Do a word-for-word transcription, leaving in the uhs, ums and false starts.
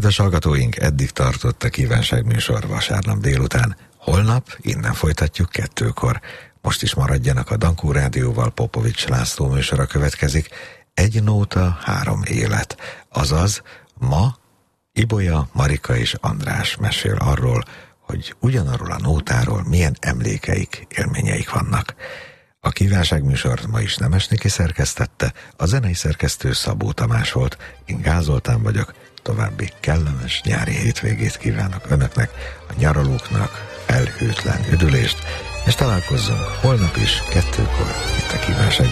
Kedves hallgatóink, eddig tartott a kívánságműsor vasárnap délután. Holnap innen folytatjuk kettőkor. Most is maradjanak a Dankó Rádióval, Popovics László műsora következik. Egy nóta, három élet. Azaz, ma Ibolya, Marika és András mesél arról, hogy ugyanarról a nótáról milyen emlékeik, élményeik vannak. A kívánságműsor ma is Nemesniki szerkesztette, a zenei szerkesztő Szabó Tamás volt, én Gál Zoltán vagyok, további kellemes nyári hétvégét kívánok önöknek, a nyaralóknak felhőtlen üdülést, és találkozzunk holnap is kettőkor itt a kívánság